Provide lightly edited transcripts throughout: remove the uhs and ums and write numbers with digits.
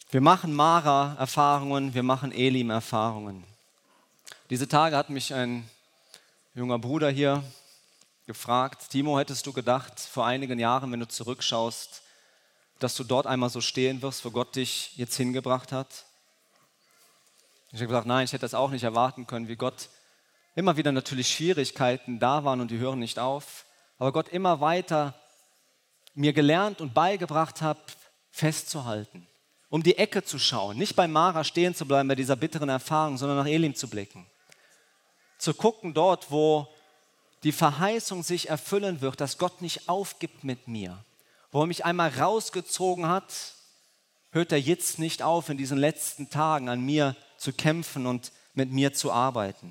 Wir machen Mara-Erfahrungen, wir machen Elim-Erfahrungen. Diese Tage hat mich ein junger Bruder hier gefragt: Timo, hättest du gedacht, vor einigen Jahren, wenn du zurückschaust, dass du dort einmal so stehen wirst, wo Gott dich jetzt hingebracht hat? Ich habe gesagt, nein, ich hätte das auch nicht erwarten können, wie Gott immer wieder natürlich Schwierigkeiten da waren und die hören nicht auf, aber Gott immer weiter mir gelernt und beigebracht hat, festzuhalten, um die Ecke zu schauen, nicht bei Mara stehen zu bleiben, bei dieser bitteren Erfahrung, sondern nach Elim zu blicken. Zu gucken dort, wo die Verheißung sich erfüllen wird, dass Gott nicht aufgibt mit mir. Wo er mich einmal rausgezogen hat, hört er jetzt nicht auf, in diesen letzten Tagen an mir zu kämpfen und mit mir zu arbeiten.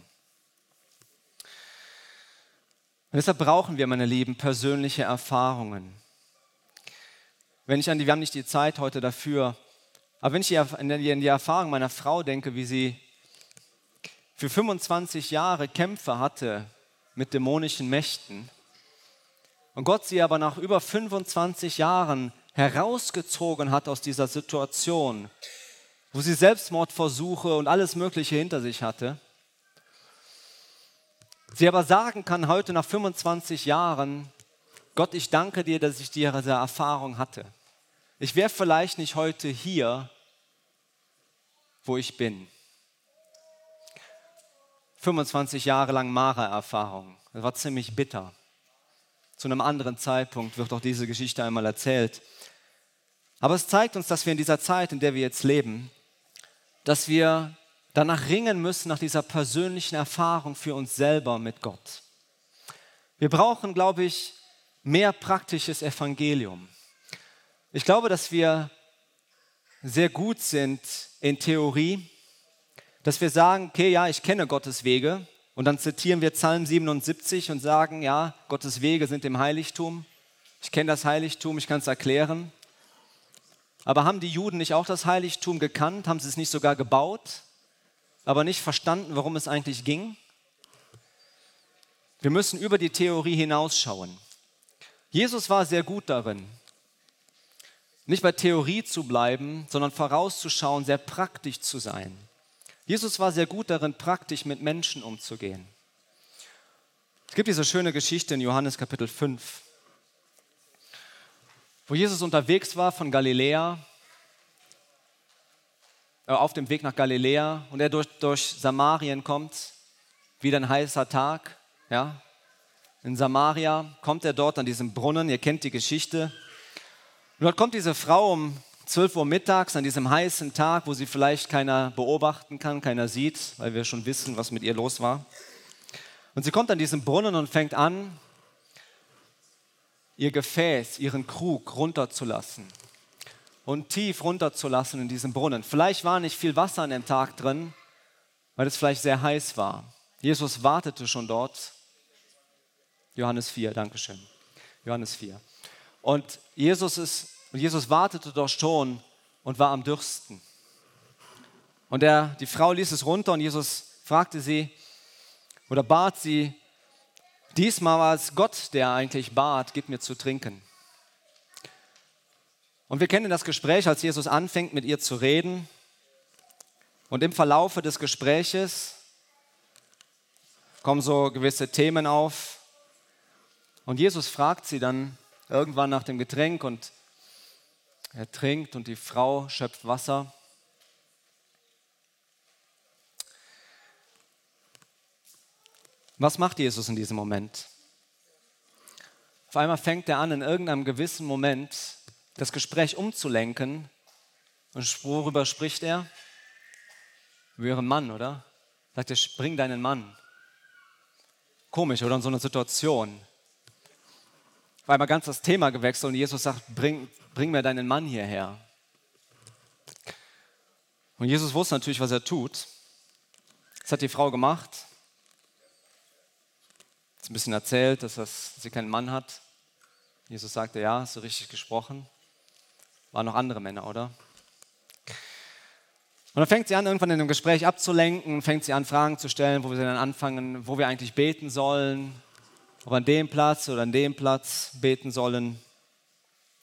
Und deshalb brauchen wir, meine Lieben, persönliche Erfahrungen. Wir haben nicht die Zeit heute dafür, aber wenn ich in die Erfahrung meiner Frau denke, wie sie für 25 Jahre Kämpfe hatte mit dämonischen Mächten und Gott sie aber nach über 25 Jahren herausgezogen hat aus dieser Situation, wo sie Selbstmordversuche und alles Mögliche hinter sich hatte, sie aber sagen kann heute nach 25 Jahren: Gott, ich danke dir, dass ich diese Erfahrung hatte. Ich wäre vielleicht nicht heute hier, wo ich bin. 25 Jahre lang Mara-Erfahrung. Das war ziemlich bitter. Zu einem anderen Zeitpunkt wird auch diese Geschichte einmal erzählt. Aber es zeigt uns, dass wir in dieser Zeit, in der wir jetzt leben, dass wir danach ringen müssen, nach dieser persönlichen Erfahrung für uns selber mit Gott. Wir brauchen, glaube ich, mehr praktisches Evangelium. Ich glaube, dass wir sehr gut sind in Theorie, dass wir sagen, okay, ja, ich kenne Gottes Wege, und dann zitieren wir Psalm 77 und sagen, ja, Gottes Wege sind im Heiligtum. Ich kenne das Heiligtum, ich kann es erklären. Aber haben die Juden nicht auch das Heiligtum gekannt? Haben sie es nicht sogar gebaut, aber nicht verstanden, worum es eigentlich ging? Wir müssen über die Theorie hinausschauen. Jesus war sehr gut darin, nicht bei Theorie zu bleiben, sondern vorauszuschauen, sehr praktisch zu sein. Jesus war sehr gut darin, praktisch mit Menschen umzugehen. Es gibt diese schöne Geschichte in Johannes Kapitel 5, wo Jesus unterwegs war von Galiläa, auf dem Weg nach Galiläa, und er durch Samarien kommt, wieder ein heißer Tag. Ja. In Samaria kommt er dort an diesem Brunnen, ihr kennt die Geschichte. Und dort kommt diese Frau um 12 Uhr mittags an diesem heißen Tag, wo sie vielleicht keiner beobachten kann, keiner sieht, weil wir schon wissen, was mit ihr los war. Und sie kommt an diesen Brunnen und fängt an, ihr Gefäß, ihren Krug runterzulassen und tief runterzulassen in diesem Brunnen. Vielleicht war nicht viel Wasser an dem Tag drin, weil es vielleicht sehr heiß war. Jesus wartete schon dort. Johannes 4, Dankeschön. Johannes 4. Und Jesus wartete dort schon und war am Dürsten. Und die Frau ließ es runter und Jesus fragte sie oder bat sie, diesmal war es Gott, der eigentlich bat, gib mir zu trinken. Und wir kennen das Gespräch, als Jesus anfängt, mit ihr zu reden. Und im Verlaufe des Gespräches kommen so gewisse Themen auf. Und Jesus fragt sie dann irgendwann nach dem Getränk und er trinkt und die Frau schöpft Wasser. Was macht Jesus in diesem Moment? Auf einmal fängt er an, in irgendeinem gewissen Moment das Gespräch umzulenken. Und worüber spricht er? Über ihren Mann, oder? Sagt er, bring deinen Mann. Komisch, oder? In so einer Situation. Auf einmal ganz das Thema gewechselt und Jesus sagt, bring mir deinen Mann hierher. Und Jesus wusste natürlich, was er tut. Das hat die Frau gemacht. Hat ein bisschen erzählt, dass sie keinen Mann hat. Jesus sagte, ja, hast du richtig gesprochen. Waren noch andere Männer, oder? Und dann fängt sie an, irgendwann in dem Gespräch abzulenken, fängt sie an, Fragen zu stellen, wo wir dann anfangen, wo wir eigentlich beten sollen, ob an dem Platz oder an dem Platz beten sollen.